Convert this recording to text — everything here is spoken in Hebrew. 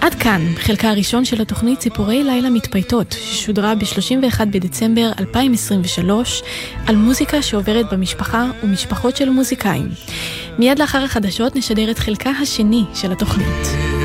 עד כאן חלקה הראשון של התוכנית ציפורי לילה מתפייטות, ששודרה ב-31 בדצמבר 2023 על מוזיקה שעוברת במשפחה ומשפחות של מוזיקאים. מיד לאחר החדשות נשדר את חלקה השני של התוכנית.